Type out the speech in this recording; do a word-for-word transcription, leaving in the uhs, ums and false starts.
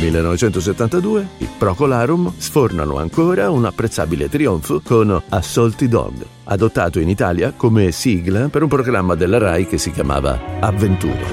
millenovecentosettantadue i Procolarum sfornano ancora un apprezzabile trionfo con A Salty Dog, adottato in Italia come sigla per un programma della Rai che si chiamava Avventure.